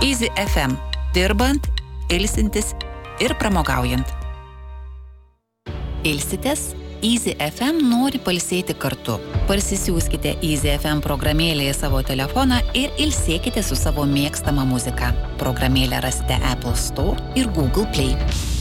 Easy FM. Dirbant, ilsintis ir pramogaujant. Ilsitės? Easy FM nori pailsėti kartu. Parsisiųskite Easy FM programėlę į savo telefoną ir ilsėkite su savo mėgstama muzika. Programėlę rasite Apple Store ir Google Play.